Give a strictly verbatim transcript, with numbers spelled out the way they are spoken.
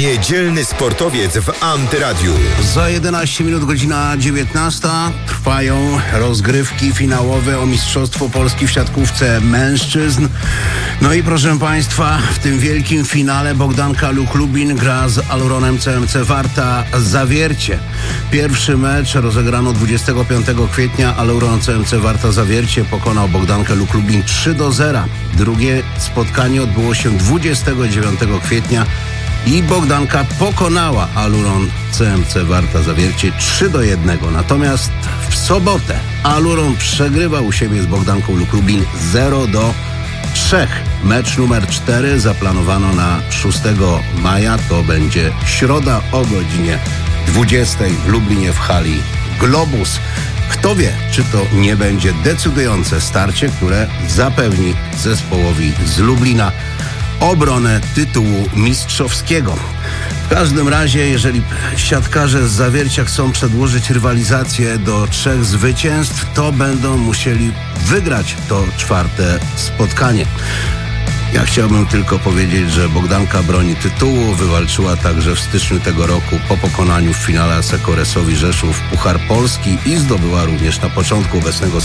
Niedzielny sportowiec w Antyradiu. Za jedenaście minut, godzina dziewiętnasta, trwają rozgrywki finałowe o Mistrzostwo Polski w siatkówce mężczyzn. No i proszę Państwa, w tym wielkim finale Bogdanka Luk-Lubin gra z Aluronem C M C Warta Zawiercie. Pierwszy mecz rozegrano dwudziestego piątego kwietnia. Aluron C M C Warta Zawiercie pokonał Bogdankę Luk-Lubin trzy do zera. Drugie spotkanie odbyło się dwudziestego dziewiątego kwietnia i Bogdanka pokonała Aluron C M C Warta Zawiercie trzy do jednego. Natomiast w sobotę Aluron przegrywa u siebie z Bogdanką Luk-Lubin zero do trzech. Mecz numer cztery zaplanowano na szóstego maja. To będzie środa o godzinie dwudziestej w Lublinie w hali Globus. Kto wie, czy to nie będzie decydujące starcie, które zapewni zespołowi z Lublina obronę tytułu mistrzowskiego. W każdym razie, jeżeli siatkarze z Zawiercia chcą przedłużyć rywalizację do trzech zwycięstw, to będą musieli wygrać to czwarte spotkanie. Ja chciałbym tylko powiedzieć, że Bogdanka broni tytułu, wywalczyła także w styczniu tego roku po pokonaniu w finale Asekoresowi Rzeszów Puchar Polski i zdobyła również na początku obecnego